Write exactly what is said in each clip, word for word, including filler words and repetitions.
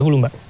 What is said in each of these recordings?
dahulu, Mbak.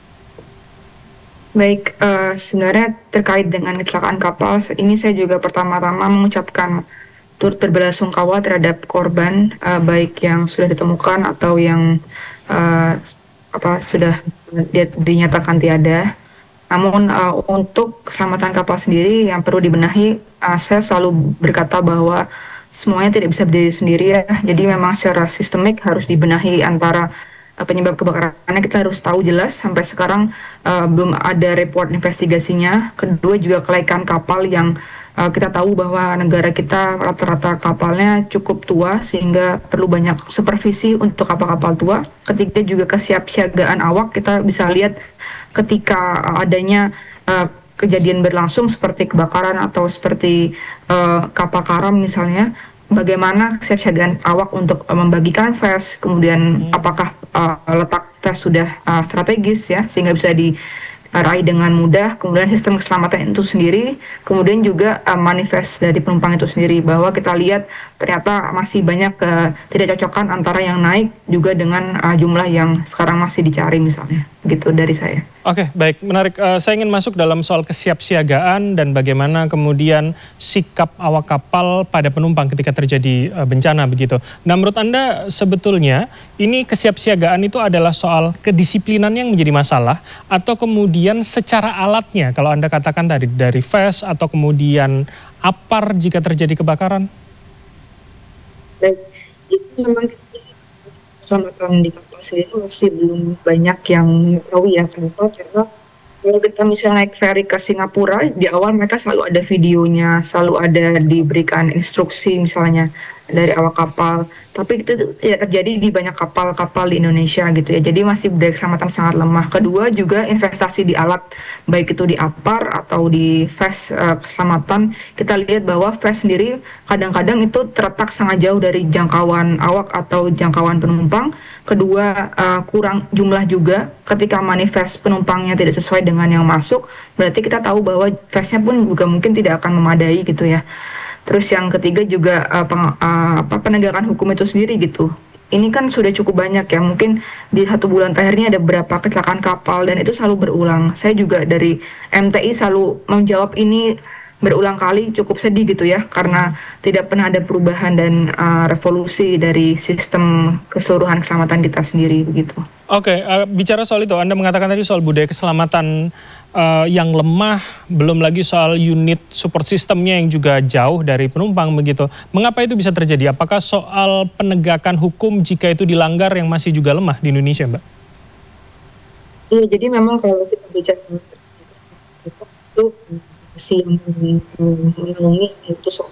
Baik, uh, sebenarnya terkait dengan kecelakaan kapal, ini saya juga pertama-tama mengucapkan turut berbelasungkawa terhadap korban, uh, baik yang sudah ditemukan atau yang uh, apa sudah dinyatakan tiada. Namun uh, untuk keselamatan kapal sendiri yang perlu dibenahi, uh, saya selalu berkata bahwa semuanya tidak bisa berdiri sendiri ya. Jadi memang secara sistemik harus dibenahi antara penyebab kebakarannya kita harus tahu jelas. Sampai sekarang uh, belum ada report investigasinya. Kedua juga kelaikan kapal yang uh, kita tahu bahwa negara kita rata-rata kapalnya cukup tua sehingga perlu banyak supervisi untuk kapal-kapal tua. Ketiga juga kesiapsiagaan awak, kita bisa lihat ketika adanya uh, kejadian berlangsung seperti kebakaran atau seperti uh, kapal karam misalnya, bagaimana kesiapsiagaan awak untuk uh, membagikan vest, kemudian hmm. apakah uh, letak vest sudah uh, strategis ya sehingga bisa diraih dengan mudah, kemudian sistem keselamatan itu sendiri, kemudian juga uh, manifest dari penumpang itu sendiri, bahwa kita lihat ternyata masih banyak uh, tidak cocokan antara yang naik juga dengan uh, jumlah yang sekarang masih dicari misalnya. Gitu dari saya. Oke, baik, menarik. Uh, saya ingin masuk dalam soal kesiapsiagaan dan bagaimana kemudian sikap awak kapal pada penumpang ketika terjadi uh, bencana begitu. Nah, menurut Anda sebetulnya ini kesiapsiagaan itu adalah soal kedisiplinan yang menjadi masalah atau kemudian secara alatnya, kalau Anda katakan tadi dari vest atau kemudian apar jika terjadi kebakaran? Baik, itu memang keselamatan di kapal sendiri masih belum banyak yang mengetahui ya. Kenapa? Karena kalau kita misalnya naik ferry ke Singapura, di awal mereka selalu ada videonya, selalu ada diberikan instruksi misalnya dari awak kapal. Tapi itu tidak terjadi di banyak kapal-kapal di Indonesia gitu ya. Jadi masih budaya keselamatan sangat lemah. Kedua juga investasi di alat, baik itu di apar atau di vest uh, keselamatan. Kita lihat bahwa vest sendiri kadang-kadang itu terletak sangat jauh dari jangkauan awak atau jangkauan penumpang. Kedua uh, kurang jumlah juga, ketika manifest penumpangnya tidak sesuai dengan yang masuk, berarti kita tahu bahwa vestnya pun juga mungkin tidak akan memadai gitu ya. Terus yang ketiga juga uh, peng, uh, apa, penegakan hukum itu sendiri gitu. Ini kan sudah cukup banyak ya, mungkin di satu bulan terakhir ini ada beberapa kecelakaan kapal dan itu selalu berulang. Saya juga dari M T I selalu menjawab ini berulang kali, cukup sedih gitu ya, karena tidak pernah ada perubahan dan uh, revolusi dari sistem keseluruhan keselamatan kita sendiri begitu. Oke, uh, bicara soal itu, Anda mengatakan tadi soal budaya keselamatan uh, yang lemah, belum lagi soal unit support sistemnya yang juga jauh dari penumpang begitu. Mengapa itu bisa terjadi? Apakah soal penegakan hukum jika itu dilanggar yang masih juga lemah di Indonesia, Mbak? Iya, jadi memang kalau kita bicara itu si yang menaungi itu soal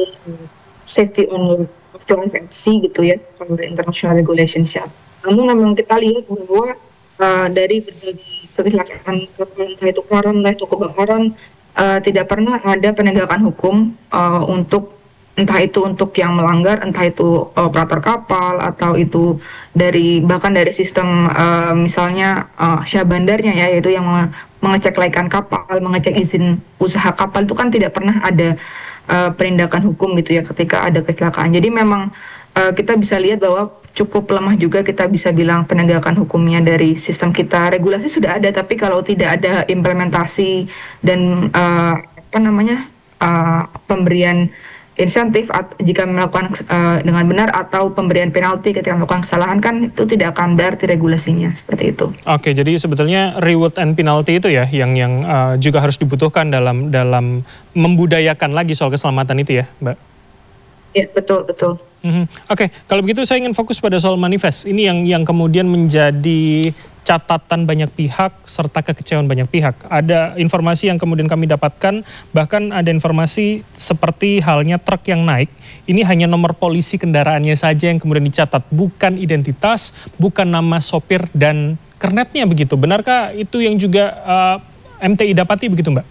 safety on life at sea gitu ya, kalau international regulations ya. Namun memang kita lihat bahwa uh, dari berbagai kecelakaan kapal, entah itu karam, entah itu kebakaran, uh, tidak pernah ada penegakan hukum uh, untuk entah itu untuk yang melanggar, entah itu operator kapal atau itu dari bahkan dari sistem uh, misalnya uh, syah bandarnya ya, yaitu yang mengecek kelaikan kapal, mengecek izin usaha kapal, itu kan tidak pernah ada uh, penindakan hukum gitu ya ketika ada kecelakaan. Jadi memang uh, kita bisa lihat bahwa cukup lemah juga kita bisa bilang penegakan hukumnya dari sistem kita. Regulasi sudah ada, tapi kalau tidak ada implementasi dan uh, apa namanya uh, pemberian insentif jika melakukan uh, dengan benar atau pemberian penalti ketika melakukan kesalahan, kan itu tidak akan berarti regulasinya seperti itu. Oke, jadi sebetulnya reward and penalty itu ya yang yang uh, juga harus dibutuhkan dalam dalam membudayakan lagi soal keselamatan itu ya, Mbak. Ya, betul, betul. Mm-hmm. Oke, kalau begitu saya ingin fokus pada soal manifest. Ini yang yang kemudian menjadi catatan banyak pihak serta kekecewaan banyak pihak. Ada informasi yang kemudian kami dapatkan, bahkan ada informasi seperti halnya truk yang naik, ini hanya nomor polisi kendaraannya saja yang kemudian dicatat, bukan identitas, bukan nama sopir dan kernetnya begitu. Benarkah itu yang juga uh, M T I dapati begitu, Mbak?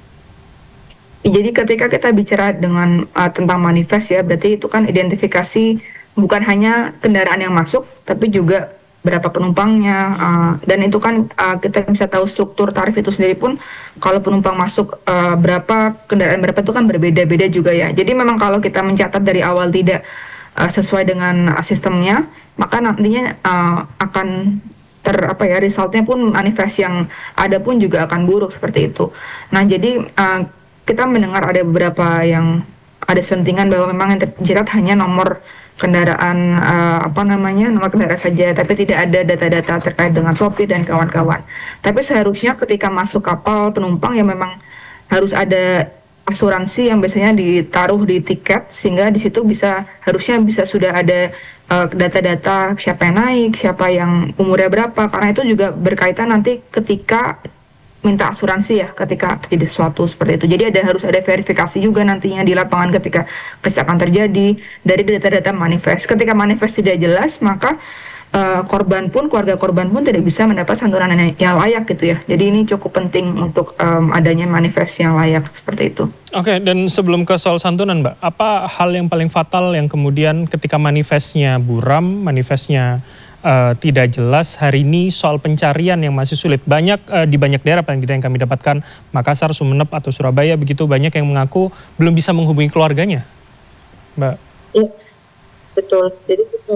Jadi ketika kita bicara dengan uh, tentang manifest ya, berarti itu kan identifikasi bukan hanya kendaraan yang masuk, tapi juga berapa penumpangnya, uh, dan itu kan uh, kita bisa tahu struktur tarif itu sendiri pun kalau penumpang masuk uh, berapa, kendaraan berapa itu kan berbeda-beda juga ya. Jadi memang kalau kita mencatat dari awal tidak uh, sesuai dengan uh, sistemnya, maka nantinya uh, akan ter apa ya resultnya pun manifest yang ada pun juga akan buruk seperti itu. Nah jadi uh, kita mendengar ada beberapa yang ada sentingan bahwa memang yang tercatat hanya nomor kendaraan uh, apa namanya nomor kendaraan saja, tapi tidak ada data-data terkait dengan sopir dan kawan-kawan. Tapi seharusnya ketika masuk kapal penumpang ya memang harus ada asuransi yang biasanya ditaruh di tiket sehingga di situ bisa harusnya bisa sudah ada uh, data-data siapa yang naik, siapa yang umurnya berapa, karena itu juga berkaitan nanti ketika minta asuransi ya ketika terjadi sesuatu seperti itu. Jadi ada harus ada verifikasi juga nantinya di lapangan ketika kecelakaan terjadi dari data-data manifest. Ketika manifest tidak jelas, maka uh, korban pun keluarga korban pun tidak bisa mendapat santunan yang layak gitu ya. Jadi ini cukup penting untuk um, adanya manifest yang layak seperti itu. Oke, dan sebelum ke soal santunan, Mbak, apa hal yang paling fatal yang kemudian ketika manifestnya buram, manifestnya Uh, tidak jelas hari ini soal pencarian yang masih sulit. Banyak uh, di banyak daerah paling tidak yang kami dapatkan, Makassar, Sumeneb atau Surabaya begitu, banyak yang mengaku belum bisa menghubungi keluarganya, Mbak. Iya, betul. Jadi kita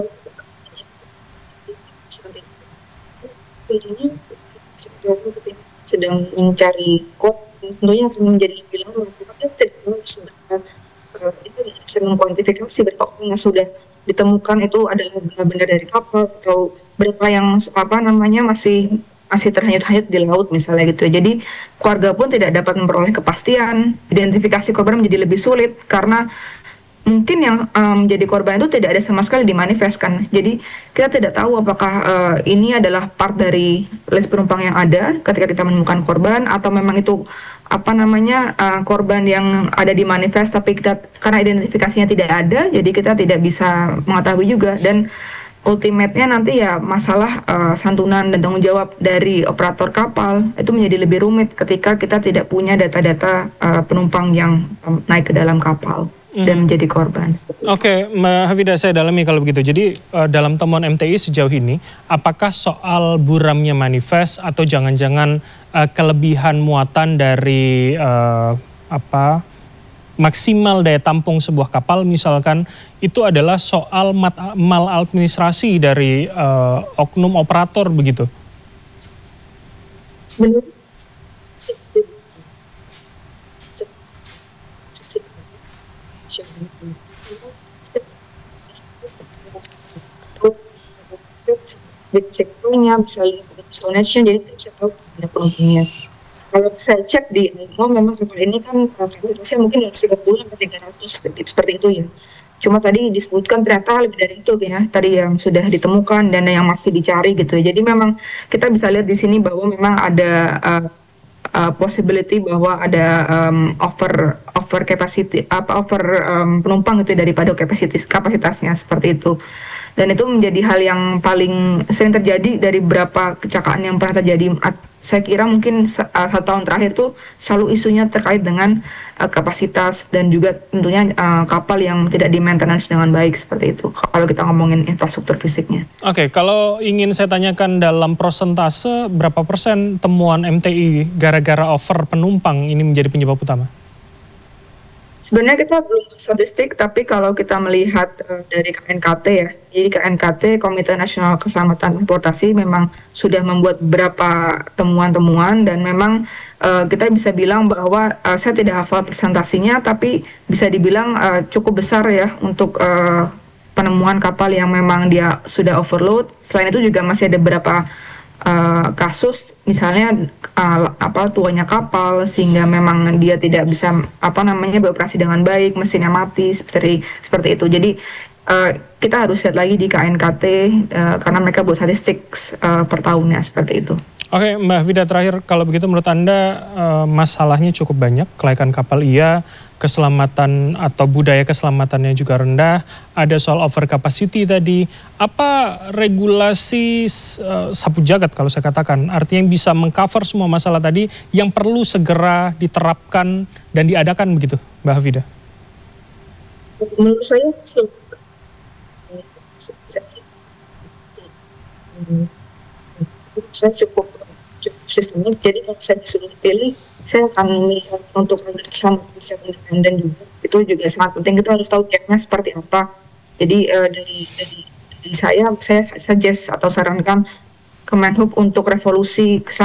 tentunya sedang mencari kod, tentunya akan menjadi lebih lama. Kita tidak itu bisa mengkuantifikasi berapa orang yang sudah ditemukan itu adalah benar-benar dari kapal atau berapa yang apa namanya masih masih terhanyut-hanyut di laut misalnya gitu. Jadi keluarga pun tidak dapat memperoleh kepastian, identifikasi korban menjadi lebih sulit karena mungkin yang menjadi um, korban itu tidak ada sama sekali dimanifestkan. Jadi kita tidak tahu apakah uh, ini adalah part dari list penumpang yang ada ketika kita menemukan korban atau memang itu apa namanya uh, korban yang ada di manifest tapi kita karena identifikasinya tidak ada jadi kita tidak bisa mengetahui juga. Dan ultimate-nya nanti ya masalah uh, santunan dan tanggung jawab dari operator kapal itu menjadi lebih rumit ketika kita tidak punya data-data uh, penumpang yang um, naik ke dalam kapal dan menjadi korban. Oke, Mbak Hafida, saya dalami kalau begitu. Jadi uh, dalam temuan M T I sejauh ini, apakah soal buramnya manifest atau jangan-jangan uh, kelebihan muatan dari uh, apa maksimal daya tampung sebuah kapal, misalkan itu adalah soal maladministrasi dari uh, oknum operator begitu? Benar. Ceknya bisa lihat donation jadi kita bisa tahu ada penumpangnya. Kalau saya cek di I M O memang kapal ini kan kapasitasnya mungkin dari tiga puluh sampai tiga ratus seperti itu ya. Cuma tadi disebutkan ternyata lebih dari itu ya, tadi yang sudah ditemukan dan yang masih dicari gitu. Jadi memang kita bisa lihat di sini bahwa memang ada uh, uh, possibility bahwa ada um, over over capacity apa over um, penumpang itu daripada kapasitas kapasitasnya seperti itu. Dan itu menjadi hal yang paling sering terjadi dari beberapa kecelakaan yang pernah terjadi. Saya kira mungkin satu tahun terakhir tuh selalu isunya terkait dengan uh, kapasitas dan juga tentunya uh, kapal yang tidak di-maintenance dengan baik seperti itu. Kalau kita ngomongin infrastruktur fisiknya. Oke, kalau ingin saya tanyakan dalam persentase berapa persen temuan M T I gara-gara over penumpang ini menjadi penyebab utama? Sebenarnya kita belum statistik, tapi kalau kita melihat uh, dari K N K T ya, jadi K N K T Komite Nasional Keselamatan Transportasi memang sudah membuat beberapa temuan-temuan dan memang uh, kita bisa bilang bahwa uh, saya tidak hafal presentasinya, tapi bisa dibilang uh, cukup besar ya untuk uh, penemuan kapal yang memang dia sudah overload. Selain itu juga masih ada beberapa Uh, kasus misalnya uh, apa tuanya kapal sehingga memang dia tidak bisa apa namanya beroperasi dengan baik, mesinnya mati seperti seperti itu. Jadi uh, kita harus lihat lagi di K N K T uh, karena mereka buat statistik uh, per tahunnya seperti itu. Oke, Mbak Hafida, terakhir kalau begitu menurut Anda uh, masalahnya cukup banyak, kelaikan kapal iya, keselamatan atau budaya keselamatannya juga rendah, ada soal over capacity tadi. Apa regulasi uh, sapu jagat kalau saya katakan, artinya yang bisa mengcover semua masalah tadi yang perlu segera diterapkan dan diadakan begitu, Mbak Hafida? Menurut saya saya cukup cukup sistemik. Jadi kalau saya disuruh pilih, saya akan melihat untuk keselamatan secara independen juga. Itu juga sangat penting. Kita harus tahu gapnya seperti apa. Jadi uh, dari, dari dari saya saya suggest atau sarankan Kemenhub untuk revolusi ke sana.